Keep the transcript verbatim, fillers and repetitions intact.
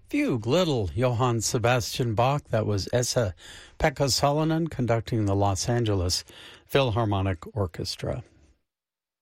Fugue, Little, Johann Sebastian Bach. That was Esa Pekka Salonen conducting the Los Angeles Philharmonic Orchestra.